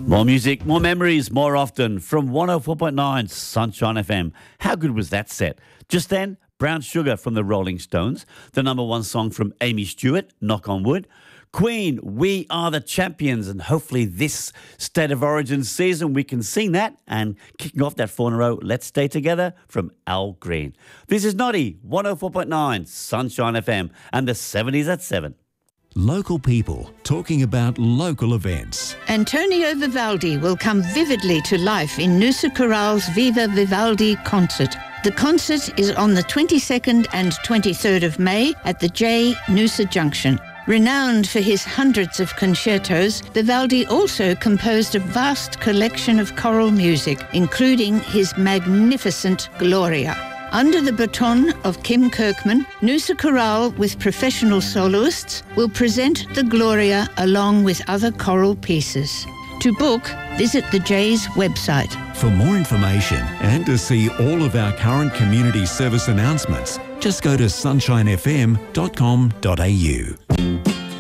More music, more memories, more often from 104.9 Sunshine FM. How good was that set? Just then, Brown Sugar from the Rolling Stones, the number one song from Amy Stewart, Knock on Wood. Queen, We Are the Champions, and hopefully this State of Origin season we can sing that. And kicking off that 4 in a row, Let's Stay Together from Al Green. This is Noddy, 104.9 Sunshine FM, and the 70s at 7. Local people talking about local events. Antonio Vivaldi will come vividly to life in Noosa Corral's Viva Vivaldi concert. The concert is on the 22nd and 23rd of May at the J Noosa Junction. Renowned for his hundreds of concertos, Vivaldi also composed a vast collection of choral music, including his magnificent Gloria. Under the baton of Kim Kirkman, Noosa Corral, with professional soloists, will present the Gloria along with other choral pieces. To book, visit the J's website. For more information and to see all of our current community service announcements, just go to sunshinefm.com.au.